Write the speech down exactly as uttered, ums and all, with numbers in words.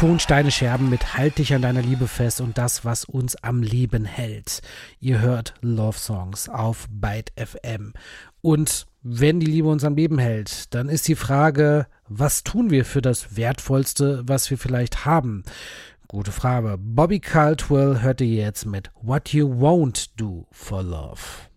Tonsteine Scherben mit Halt dich an deiner Liebe fest und das, was uns am Leben hält. Ihr hört Love Songs auf Byte F M. Und wenn die Liebe uns am Leben hält, dann ist die Frage, was tun wir für das Wertvollste, was wir vielleicht haben? Gute Frage. Bobby Caldwell hört ihr jetzt mit What You Won't Do for Love.